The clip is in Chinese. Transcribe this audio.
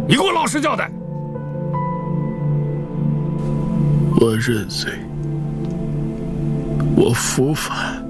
你给我老实交代。 我认罪，我伏法。